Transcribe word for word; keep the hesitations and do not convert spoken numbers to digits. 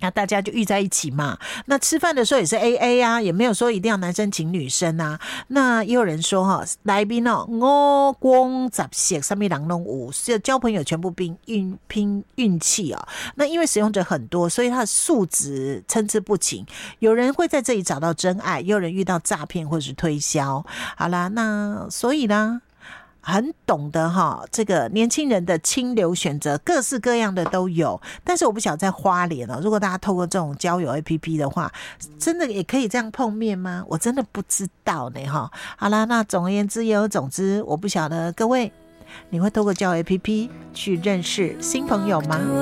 那大家就遇在一起嘛，那吃饭的时候也是 A A 啊，也没有说一定要男生请女生啊。那也有人说哈，来宾哦，五光十色，上面人拢有，是交朋友全部拼运拼运气哦。那因为使用者很多，所以他的素质参差不齐。有人会在这里找到真爱，也有人遇到诈骗或者是推销。好啦，那所以呢？很懂得哈，这个年轻人的清流选择各式各样的都有，但是我不晓得在花莲哦，如果大家透过这种交友 A P P 的话，真的也可以这样碰面吗？我真的不知道呢哈。好啦，那总而言之也有总之，我不晓得各位你会透过交友 A P P 去认识新朋友吗？